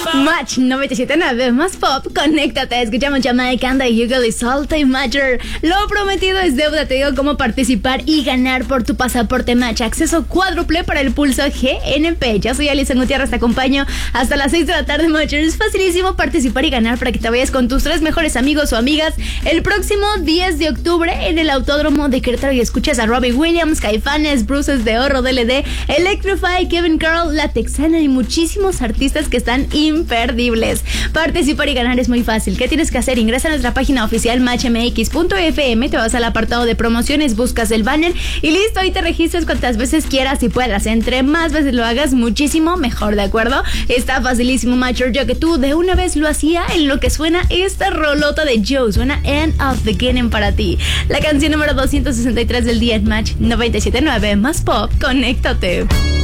Match 97.9 más pop, conéctate, escuchamos Jamaican de Hugo y Salta y Matter. Lo prometido es deuda, te digo cómo participar y ganar por tu pasaporte Match, acceso cuádruple para el pulso GNP. Yo soy Alison Gutiérrez, te acompaño hasta las 6 de la tarde, Matcher. Es facilísimo participar y ganar para que te vayas con tus 3 mejores amigos o amigas el próximo 10 de octubre en el Autódromo de Querétaro y escuchas a Robbie Williams, Caifanes, Bruces de Oro, DLD, Electrify, Kevin Carl, La Texana y muchísimos artistas que están imperdibles. Participar y ganar es muy fácil. ¿Qué tienes que hacer? Ingresa a nuestra página oficial matchmx.fm, te vas al apartado de promociones, buscas el banner y listo, ahí te registras cuantas veces quieras y puedas. Entre más veces lo hagas, muchísimo mejor, ¿de acuerdo? Está facilísimo, Matcher. Yo que tú de una vez lo hacía en lo que suena esta rolota de Joe. Suena End of the Beginning para ti. La canción número 263 del día en Match 97.9 más pop. Conéctate.